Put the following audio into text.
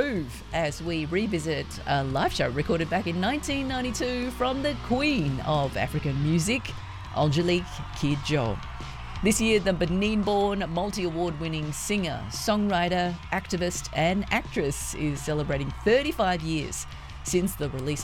groove as we revisit a live show recorded back in 1992 from the queen of African music, Angelique Kidjo. This year, the Benin-born, multi-award-winning singer, songwriter, activist and actress is celebrating 35 years since the release